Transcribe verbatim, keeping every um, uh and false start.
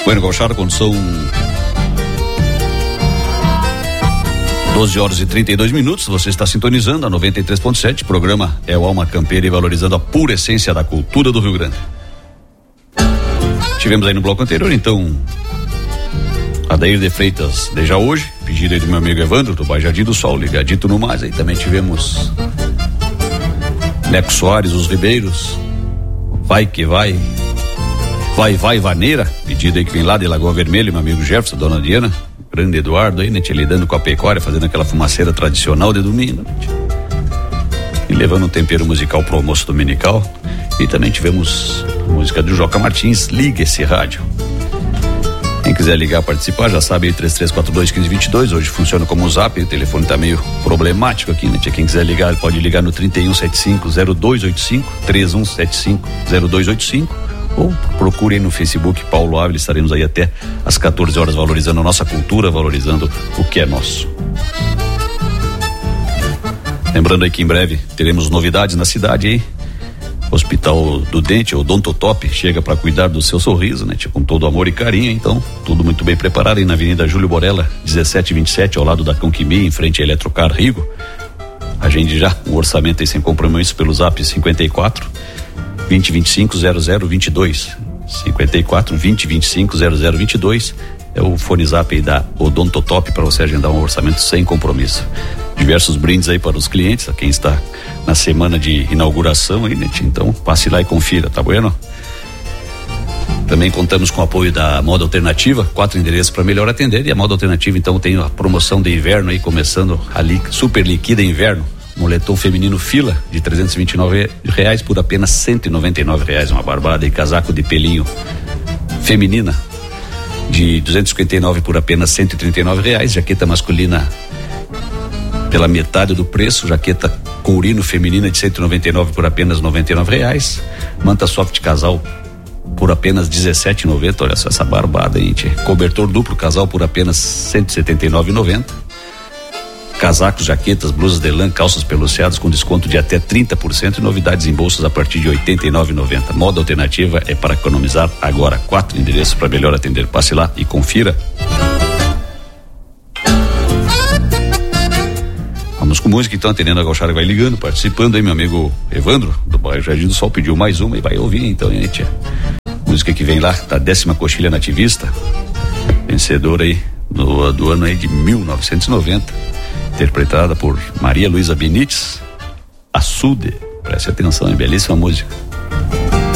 Bueno, Gauchada, quando são doze horas e trinta e dois minutos, você está sintonizando a noventa e três ponto sete, programa é o Alma Campeira e valorizando a pura essência da cultura do Rio Grande. Tivemos aí no bloco anterior, então, Adair de Freitas, desde hoje, pedido aí do meu amigo Evandro, do Bairro Jardim do Sol, ligadito no mais, aí também tivemos Neco Soares, Os Ribeiros, Vai Que Vai, Vai Vai Vaneira, pedido aí que vem lá de Lagoa Vermelha, meu amigo Jefferson, dona Diana, grande Eduardo aí, né, lidando com a pecuária, fazendo aquela fumaceira tradicional de domingo, né, e levando um tempero musical pro almoço dominical. E também tivemos a música do Joca Martins, Liga Esse Rádio. Quem quiser ligar, participar, já sabe aí, três três quatro dois, um cinco dois dois, hoje funciona como zap, o telefone tá meio problemático aqui, né, quem quiser ligar, pode ligar no trinta e um setenta e cinco, zero dois oitenta e cinco, trinta e um setenta e cinco, zero dois oitenta e cinco, ou procurem no Facebook Paulo Ávila, estaremos aí até às quatorze horas valorizando a nossa cultura, valorizando o que é nosso. Lembrando aí que em breve teremos novidades na cidade aí. Hospital do Dente, o Odontotop, chega para cuidar do seu sorriso, né, tia, com todo amor e carinho, então, tudo muito bem preparado aí na Avenida Júlio Borella, dezessete vinte e sete, ao lado da Conquimia, em frente a Eletrocar Rigo. Agende já um orçamento aí sem compromisso pelo zap cinquenta e quatro, vinte, vinte e cinco, zero zero vinte e dois, cinquenta e quatro, vinte, vinte e cinco, zero zero vinte e dois, é o fone zap aí da Odontotop para você agendar um orçamento sem compromisso. Diversos brindes aí para os clientes, a quem está na semana de inauguração aí, né? Então passe lá e confira, tá bueno? Também contamos com o apoio da Moda Alternativa, quatro endereços para melhor atender, e a Moda Alternativa então tem a promoção de inverno aí, começando a li, super liquida inverno, moletom feminino fila de trezentos e vinte e nove reais por apenas cento e noventa e nove reais, uma barbada, e casaco de pelinho feminina de duzentos e cinquenta e nove por apenas cento e trinta e nove reais, jaqueta masculina pela metade do preço, jaqueta courino feminina de cento e noventa e nove por apenas noventa e nove reais, manta soft casal por apenas dezessete e noventa, olha só essa barbada aí, tia. Cobertor duplo casal por apenas cento e setenta e nove e noventa, casacos, jaquetas, blusas de lã, calças peluciadas com desconto de até trinta por cento e novidades em bolsas a partir de oitenta e nove e noventa. Moda Alternativa é para economizar agora, quatro endereços para melhor atender, passe lá e confira. Vamos com música então, atendendo a Gauchada, vai ligando, participando aí, meu amigo Evandro, do Bairro Jardim do Sol, pediu mais uma e vai ouvir então, gente. Música que vem lá da décima coxilha nativista, vencedora aí do, do ano aí de mil novecentos e noventa, interpretada por Maria Luísa Benites, Açude, preste atenção, é belíssima música.